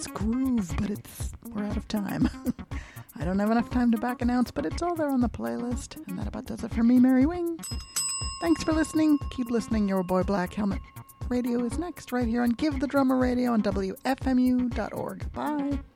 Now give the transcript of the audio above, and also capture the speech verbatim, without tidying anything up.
this groove, but it's we're out of time. I don't have enough time to back announce, but it's all there on the playlist. And that about does it for me, Mary Wing. Thanks for listening. Keep listening. Your boy Black Helmet Radio is next right here on Give the Drummer Radio on W F M U dot org. Bye.